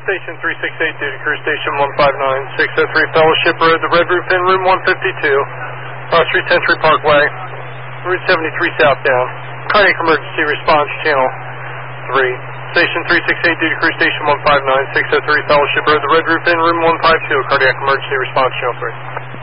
Station 368, duty crew station 159, 603 Fellowship Road, the Red Roof Inn, room 152, Cross Street, Century Parkway, Route 73 southbound. Cardiac emergency response, channel 3. Station 368, duty crew station 159, 603 Fellowship Road, the Red Roof Inn, room 152, cardiac emergency response, channel 3.